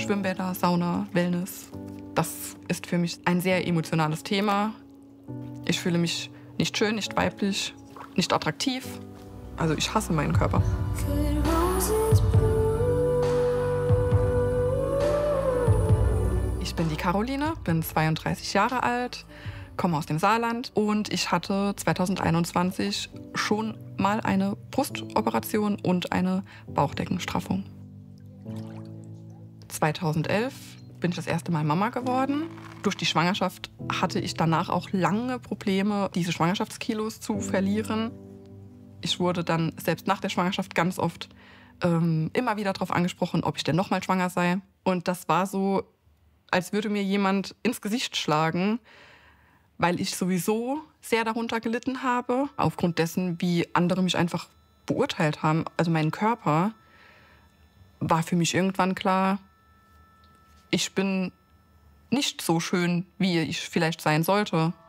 Schwimmbäder, Sauna, Wellness. Das ist für mich ein sehr emotionales Thema. Ich fühle mich nicht schön, nicht weiblich, nicht attraktiv. Also ich hasse meinen Körper. Ich bin die Caroline, bin 32 Jahre alt, komme aus dem Saarland und ich hatte 2021 schon mal eine Brustoperation und eine Bauchdeckenstraffung. 2011 bin ich das erste Mal Mama geworden. Durch die Schwangerschaft hatte ich danach auch lange Probleme, diese Schwangerschaftskilos zu verlieren. Ich wurde dann selbst nach der Schwangerschaft ganz oft immer wieder darauf angesprochen, ob ich denn noch mal schwanger sei. Und das war so, als würde mir jemand ins Gesicht schlagen, weil ich sowieso sehr darunter gelitten habe, aufgrund dessen, wie andere mich einfach beurteilt haben. Also mein Körper, war für mich irgendwann klar, ich bin nicht so schön, wie ich vielleicht sein sollte.